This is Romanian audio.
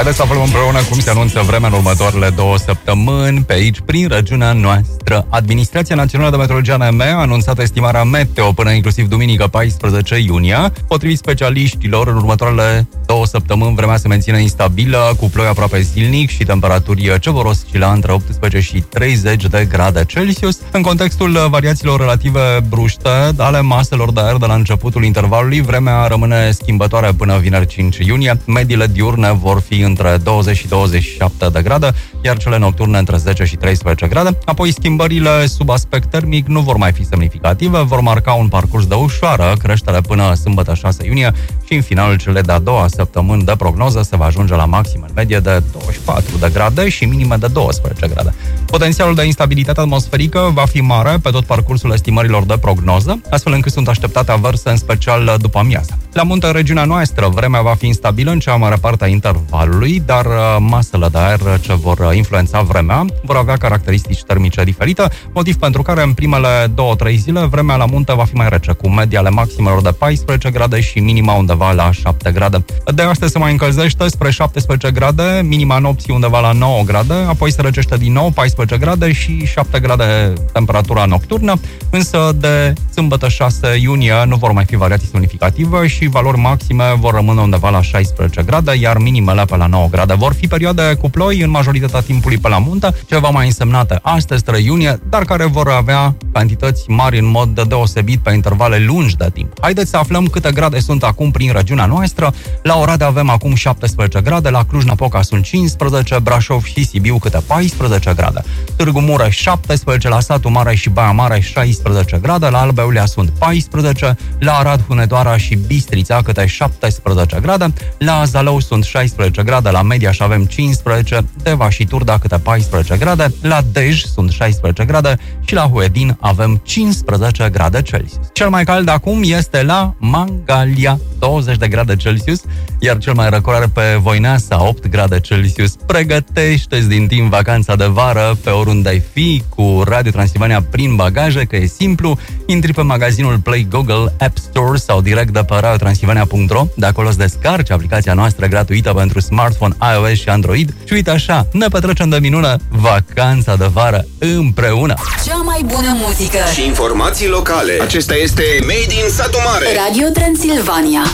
Haideți să aflăm împreună cum se anunță vremea în următoarele 2 săptămâni pe aici, prin regiunea noastră. Administrația Națională de Meteorologie ANM a anunțat estimarea meteo până inclusiv duminică 14 iunie. Potrivit specialiștilor, în următoarele 2 săptămâni vremea se menține instabilă, cu ploi aproape zilnic și temperaturi ce vor oscila între 18 și 30 de grade Celsius. În contextul variațiilor relative bruște ale maselor de aer de la începutul intervalului, vremea rămâne schimbătoare până vineri 5 iunie. Mediile diurne vor fi între 20 și 27 de grade, iar cele nocturne între 10 și 13 grade. Apoi schimbările sub aspect termic nu vor mai fi semnificative, vor marca un parcurs de ușoară creștere până sâmbătă 6 iunie și în finalul cele de-a doua săptămâni de prognoză se va ajunge la maxime în medie de 24 de grade și minime de 12 grade. Potențialul de instabilitate atmosferică va fi mare pe tot parcursul estimărilor de prognoză, astfel încât sunt așteptate averse, în special după amiază. La munte, în regiunea noastră, vremea va fi instabilă în cea mare parte a intervalului, dar masele de aer ce vor influența vremea vor avea caracteristici termice diferite, motiv pentru care în primele 2-3 zile vremea la munte va fi mai rece, cu media ale maximelor de 14 grade și minima undeva la 7 grade. De astăzi se mai încălzește spre 17 grade, minima nopții undeva la 9 grade, apoi se răcește din nou 14 grade și 7 grade temperatura nocturnă, însă de sâmbătă 6 iunie nu vor mai fi variații semnificative și valori maxime vor rămâne undeva la 16 grade, iar minimele pe la 9 grade. Vor fi perioade cu ploi în majoritatea timpului pe la munte, ceva mai însemnate astăzi 3 iunie, dar care vor avea cantități mari în mod deosebit pe intervale lungi de timp. Haideți să aflăm câte grade sunt acum prin regiunea noastră. La Oradea avem acum 17 grade, la Cluj-Napoca sunt 15, Brașov și Sibiu câte 14 grade. Târgu Mureș 17, la Satu Mare și Baia Mare 16 grade, la Alba Iulia sunt 14, la Arad, Hunedoara și Bistrița câte 17 grade, la Zalău sunt 16 grade, la Mediaș avem 15, Deva și Turda câte 14 grade, la Dej sunt 16 grade și la Huedin avem 15 grade Celsius. Cel mai cald acum este la Mangalia, 20 de grade Celsius, iar cel mai răcor are pe Voineasa, 8 grade Celsius. Pregătește-ți din timp vacanța de vară pe oriunde ai fi cu Radio Transilvania prin bagaje, că e simplu. Intri pe magazinul Play Google App Store sau direct de pe radiotransilvania.ro. De acolo îți descarci aplicația noastră gratuită pentru smartphone, iOS și Android și uite așa, ne petrecem de minune vacanța de vară împreună. Cea mai bună muzică și informații locale. Acesta este Made in Satu Mare. Radio Transilvania.